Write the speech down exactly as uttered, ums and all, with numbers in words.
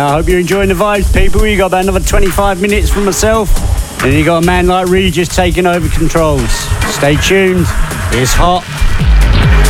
Yeah, I hope you're enjoying the vibes, people. You got about another twenty-five minutes from myself. And you got a man like Regis taking over controls. Stay tuned. It's hot.